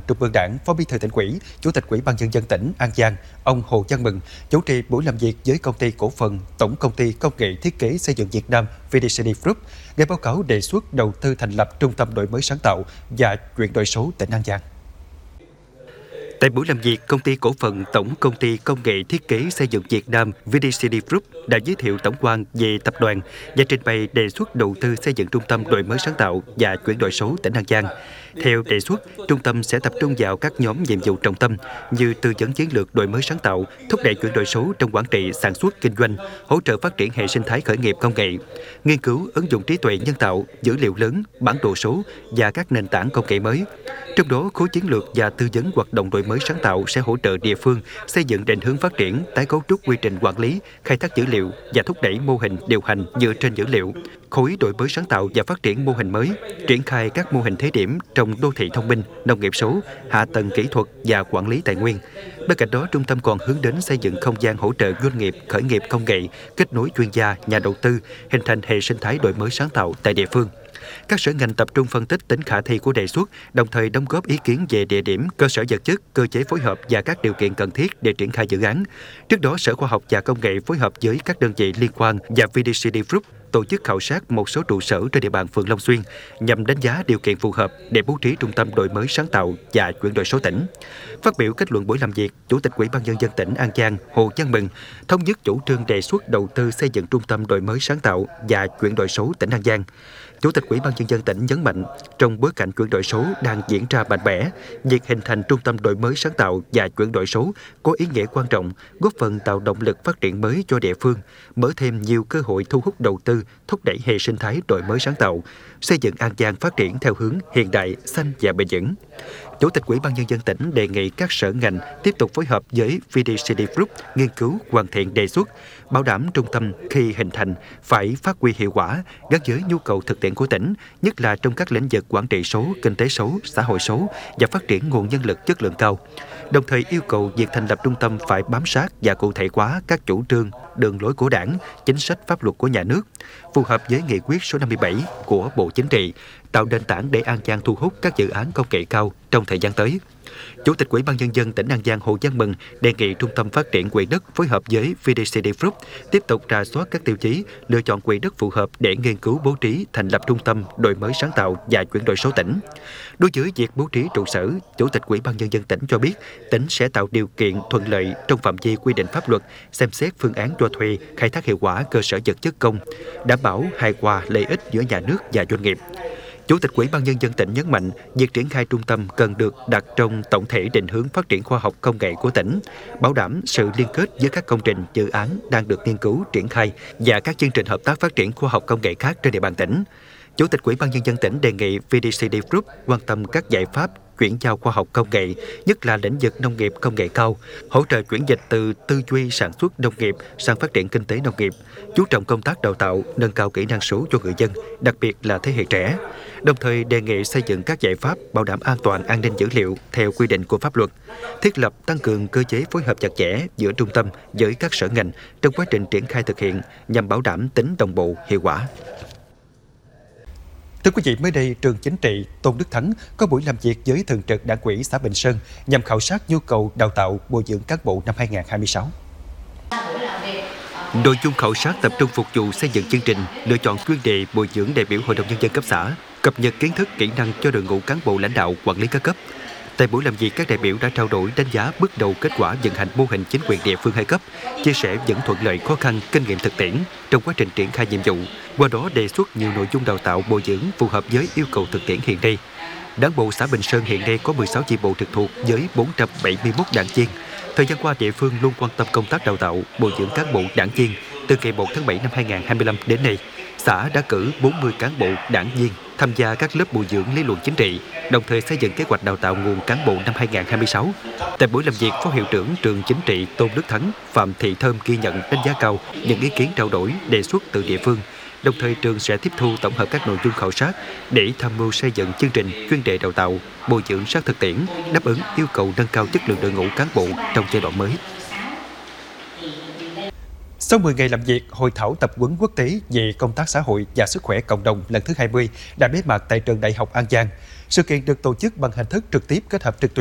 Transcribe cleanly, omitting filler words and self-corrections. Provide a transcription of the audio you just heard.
Trung ương Đảng, Phó Bí thư Tỉnh ủy, Chủ tịch Ủy ban Nhân dân tỉnh An Giang, ông Hồ Văn Mừng chủ trì buổi làm việc với Công ty Cổ phần Tổng Công ty Công nghệ Thiết kế Xây dựng Việt Nam VDCD Group, nghe báo cáo đề xuất đầu tư thành lập Trung tâm Đổi mới sáng tạo và chuyển đổi số tỉnh An Giang. Tại buổi làm việc, Công ty Cổ phần Tổng Công ty Công nghệ Thiết kế Xây dựng Việt Nam VDCD Group đã giới thiệu tổng quan về tập đoàn và trình bày đề xuất đầu tư xây dựng Trung tâm Đổi mới sáng tạo và chuyển đổi số tỉnh An Giang. Theo đề xuất, trung tâm sẽ tập trung vào các nhóm nhiệm vụ trọng tâm như tư vấn chiến lược đổi mới sáng tạo, thúc đẩy chuyển đổi số trong quản trị, sản xuất, kinh doanh, hỗ trợ phát triển hệ sinh thái khởi nghiệp công nghệ, nghiên cứu ứng dụng trí tuệ nhân tạo, dữ liệu lớn, bản đồ số và các nền tảng công nghệ mới. Trong đó, khối chiến lược và tư vấn hoạt động đổi mới sáng tạo sẽ hỗ trợ địa phương xây dựng định hướng phát triển, tái cấu trúc quy trình quản lý, khai thác dữ liệu và thúc đẩy mô hình điều hành dựa trên dữ liệu. Khối đổi mới sáng tạo và phát triển mô hình mới, triển khai các mô hình thí điểm trong đô thị thông minh, nông nghiệp số, hạ tầng kỹ thuật và quản lý tài nguyên. Bên cạnh đó, trung tâm còn hướng đến xây dựng không gian hỗ trợ doanh nghiệp khởi nghiệp công nghệ, kết nối chuyên gia, nhà đầu tư, hình thành hệ sinh thái đổi mới sáng tạo tại địa phương. Các sở ngành tập trung phân tích tính khả thi của đề xuất, đồng thời đóng góp ý kiến về địa điểm, cơ sở vật chất, cơ chế phối hợp và các điều kiện cần thiết để triển khai dự án. Trước đó, Sở Khoa học và Công nghệ phối hợp với các đơn vị liên quan và VDCD Group tổ chức khảo sát một số trụ sở trên địa bàn phường Long Xuyên nhằm đánh giá điều kiện phù hợp để bố trí Trung tâm Đổi mới sáng tạo và chuyển đổi số tỉnh. Phát biểu kết luận buổi làm việc, Chủ tịch Ủy ban Nhân dân tỉnh An Giang Hồ Văn Mừng thống nhất chủ trương đề xuất đầu tư xây dựng Trung tâm Đổi mới sáng tạo và chuyển đổi số tỉnh An Giang. Chủ tịch Ủy ban Nhân dân tỉnh nhấn mạnh, trong bối cảnh chuyển đổi số đang diễn ra mạnh mẽ, việc hình thành Trung tâm Đổi mới sáng tạo và chuyển đổi số có ý nghĩa quan trọng, góp phần tạo động lực phát triển mới cho địa phương, mở thêm nhiều cơ hội thu hút đầu tư, thúc đẩy hệ sinh thái đổi mới sáng tạo, xây dựng An Giang phát triển theo hướng hiện đại, xanh và bền vững. Chủ tịch Ủy ban Nhân dân tỉnh đề nghị các sở ngành tiếp tục phối hợp với VDCD Group nghiên cứu hoàn thiện đề xuất, bảo đảm trung tâm khi hình thành phải phát huy hiệu quả, gắn với nhu cầu thực tiễn của tỉnh, nhất là trong các lĩnh vực quản trị số, kinh tế số, xã hội số và phát triển nguồn nhân lực chất lượng cao. Đồng thời yêu cầu việc thành lập trung tâm phải bám sát và cụ thể hóa các chủ trương, đường lối của Đảng, chính sách pháp luật của nhà nước, phù hợp với nghị quyết số 57 của Bộ Chính trị, tạo nền tảng để An Giang thu hút các dự án công nghệ cao trong thời gian tới. Chủ tịch Ủy ban Nhân dân tỉnh An Giang Hồ Văn Mừng đề nghị Trung tâm Phát triển Quỹ đất phối hợp với VDCD Group tiếp tục rà soát các tiêu chí, lựa chọn quỹ đất phù hợp để nghiên cứu bố trí thành lập Trung tâm Đổi mới sáng tạo và chuyển đổi số tỉnh. Đối với việc bố trí trụ sở, Chủ tịch Ủy ban Nhân dân tỉnh cho biết tỉnh sẽ tạo điều kiện thuận lợi trong phạm vi quy định pháp luật, xem xét phương án cho thuê, khai thác hiệu quả cơ sở vật chất công, đảm bảo hài hòa lợi ích giữa nhà nước và doanh nghiệp. Chủ tịch Ủy ban Nhân dân tỉnh nhấn mạnh, việc triển khai trung tâm cần được đặt trong tổng thể định hướng phát triển khoa học công nghệ của tỉnh, bảo đảm sự liên kết với các công trình, dự án đang được nghiên cứu, triển khai và các chương trình hợp tác phát triển khoa học công nghệ khác trên địa bàn tỉnh. Chủ tịch Ủy ban Nhân dân tỉnh đề nghị VDCD Group quan tâm các giải pháp chuyển giao khoa học công nghệ, nhất là lĩnh vực nông nghiệp công nghệ cao, hỗ trợ chuyển dịch từ tư duy sản xuất nông nghiệp sang phát triển kinh tế nông nghiệp, chú trọng công tác đào tạo, nâng cao kỹ năng số cho người dân, đặc biệt là thế hệ trẻ. Đồng thời đề nghị xây dựng các giải pháp bảo đảm an toàn an ninh dữ liệu theo quy định của pháp luật, thiết lập tăng cường cơ chế phối hợp chặt chẽ giữa trung tâm với các sở ngành trong quá trình triển khai thực hiện nhằm bảo đảm tính đồng bộ, hiệu quả. Thưa quý vị, mới đây, Trường Chính trị Tôn Đức Thắng có buổi làm việc với Thường trực Đảng ủy xã Bình Sơn nhằm khảo sát nhu cầu đào tạo bồi dưỡng cán bộ năm 2026. Nội dung khảo sát tập trung phục vụ xây dựng chương trình, lựa chọn chuyên đề bồi dưỡng đại biểu Hội đồng Nhân dân cấp xã, cập nhật kiến thức, kỹ năng cho đội ngũ cán bộ lãnh đạo, quản lý các cấp. Tại buổi làm việc, các đại biểu đã trao đổi đánh giá bước đầu kết quả vận hành mô hình chính quyền địa phương hai cấp, chia sẻ những thuận lợi khó khăn, kinh nghiệm thực tiễn trong quá trình triển khai nhiệm vụ, qua đó đề xuất nhiều nội dung đào tạo bồi dưỡng phù hợp với yêu cầu thực tiễn hiện nay. Đảng bộ xã Bình Sơn hiện nay có 16 chi bộ trực thuộc với 471 đảng viên. Thời gian qua, địa phương luôn quan tâm công tác đào tạo, bồi dưỡng cán bộ đảng viên. Từ ngày 1 tháng 7 năm 2025 đến nay, xã đã cử 40 cán bộ đảng viên tham gia các lớp bồi dưỡng lý luận chính trị, đồng thời xây dựng kế hoạch đào tạo nguồn cán bộ năm 2026. Tại buổi làm việc, Phó Hiệu trưởng Trường Chính trị Tôn Đức Thắng, Phạm Thị Thơm ghi nhận đánh giá cao những ý kiến trao đổi, đề xuất từ địa phương. Đồng thời, trường sẽ tiếp thu tổng hợp các nội dung khảo sát để tham mưu xây dựng chương trình chuyên đề đào tạo, bồi dưỡng sát thực tiễn, đáp ứng yêu cầu nâng cao chất lượng đội ngũ cán bộ trong giai đoạn mới. Sau 10 ngày làm việc, Hội thảo tập huấn quốc tế về công tác xã hội và sức khỏe cộng đồng lần thứ 20 đã bế mạc tại Trường Đại học An Giang. Sự kiện được tổ chức bằng hình thức trực tiếp kết hợp trực tuyến.